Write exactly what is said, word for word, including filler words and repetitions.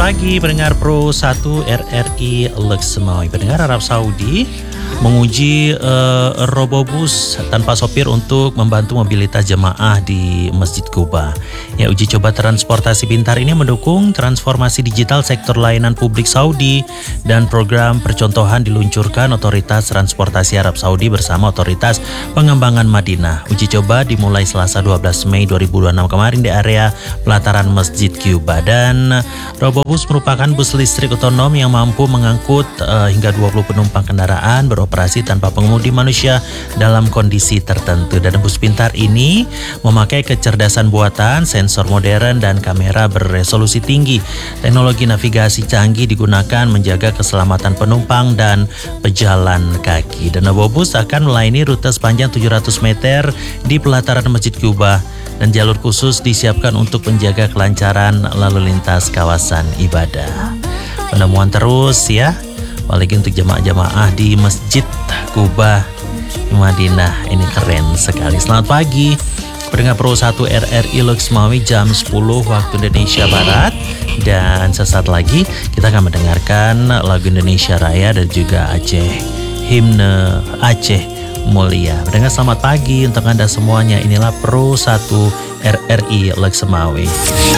pagi pendengar Pro satu R R I Lexemawi. Pendengar, Arab Saudi menguji uh, robobus tanpa sopir untuk membantu mobilitas jemaah di Masjid Quba. Ya, uji coba transportasi pintar ini mendukung transformasi digital sektor layanan publik Saudi dan program percontohan diluncurkan Otoritas Transportasi Arab Saudi bersama Otoritas Pengembangan Madinah. Uji coba dimulai Selasa dua belas Mei dua ribu dua puluh enam kemarin di area pelataran Masjid Quba, dan robobus merupakan bus listrik otonom yang mampu mengangkut uh, hingga dua puluh penumpang kendaraan, beroperasi tanpa pengemudi manusia dalam kondisi tertentu. Dan bus pintar ini memakai kecerdasan buatan, sensor modern, dan kamera berresolusi tinggi. Teknologi navigasi canggih digunakan menjaga keselamatan penumpang dan pejalan kaki. Dan robobus akan melayani rute sepanjang tujuh ratus meter di pelataran Masjid Quba, dan jalur khusus disiapkan untuk menjaga kelancaran lalu lintas kawasan ibadah. Penemuan terus ya, apalagi untuk jemaah-jemaah di Masjid Quba Madinah. Ini keren sekali. Selamat pagi pendengar Pro satu R R I Lexemawi, jam sepuluh waktu Indonesia Barat. Dan sesaat lagi kita akan mendengarkan lagu Indonesia Raya dan juga Aceh, himne Aceh Mulia. Pendengar, selamat pagi untuk Anda semuanya. Inilah Pro satu R R I Lexemawi.